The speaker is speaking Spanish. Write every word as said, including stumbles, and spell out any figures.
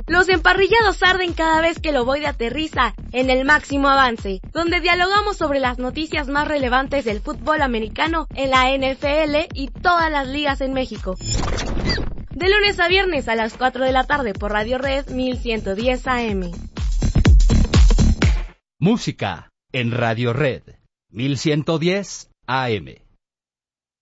Los emparrillados arden cada vez que el ovoide aterriza en el máximo avance, donde dialogamos sobre las noticias más relevantes del fútbol americano en la N F L y todas las ligas en México. De lunes a viernes a las cuatro de la tarde por Radio Red mil ciento diez A M. Música en Radio Red mil ciento diez A M.